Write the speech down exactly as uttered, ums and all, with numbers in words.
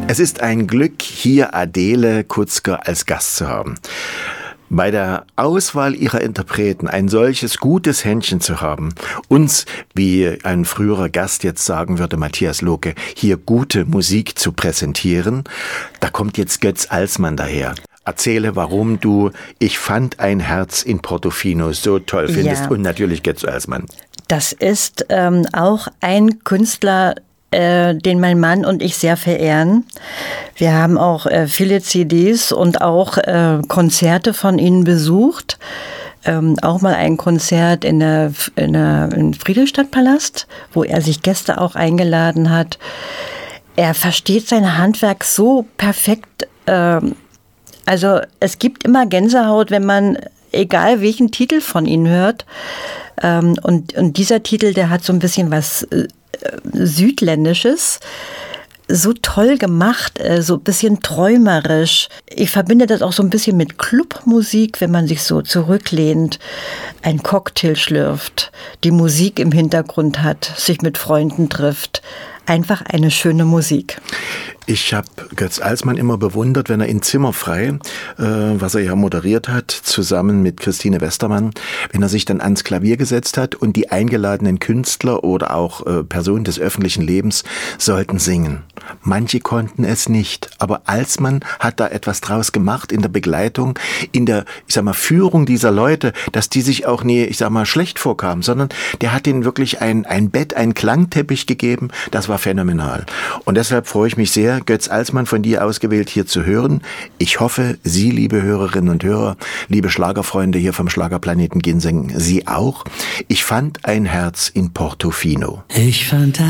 Es ist ein Glück, hier Adele Kutzker als Gast zu haben. Bei der Auswahl ihrer Interpreten ein solches gutes Händchen zu haben, uns, wie ein früherer Gast jetzt sagen würde, Matthias Lohke, hier gute Musik zu präsentieren, da kommt jetzt Götz Alsmann daher. Erzähle, warum du Ich fand ein Herz in Portofino so toll findest, ja. Und natürlich Götz Alsmann. Das ist ähm, auch ein Künstler, äh, den mein Mann und ich sehr verehren. Wir haben auch äh, viele C Ds und auch äh, Konzerte von ihnen besucht. Ähm, auch mal ein Konzert in der, in der im Friedrichstadtpalast, wo er sich Gäste auch eingeladen hat. Er versteht sein Handwerk so perfekt. Ähm, also es gibt immer Gänsehaut, wenn man, egal welchen Titel von ihm hört. Ähm, und, und dieser Titel, der hat so ein bisschen was äh, Südländisches, so toll gemacht, so ein bisschen träumerisch. Ich verbinde das auch so ein bisschen mit Clubmusik, wenn man sich so zurücklehnt, ein Cocktail schlürft, die Musik im Hintergrund hat, sich mit Freunden trifft. Einfach eine schöne Musik. Ich habe Götz Alsmann immer bewundert, wenn er in Zimmerfrei, äh, was er ja moderiert hat, zusammen mit Christine Westermann, wenn er sich dann ans Klavier gesetzt hat und die eingeladenen Künstler oder auch äh, Personen des öffentlichen Lebens sollten singen. Manche konnten es nicht, aber Alsmann hat da etwas draus gemacht in der Begleitung, in der, ich sag mal, Führung dieser Leute, dass die sich auch nie, ich sag mal, schlecht vorkamen, sondern der hat ihnen wirklich ein, ein Bett, einen Klangteppich gegeben, das war phänomenal. Und deshalb freue ich mich sehr, Götz Alsmann von dir ausgewählt hier zu hören. Ich hoffe, Sie, liebe Hörerinnen und Hörer, liebe Schlagerfreunde hier vom Schlagerplaneten Ginseng, Sie auch. Ich fand ein Herz in Portofino. Ich fand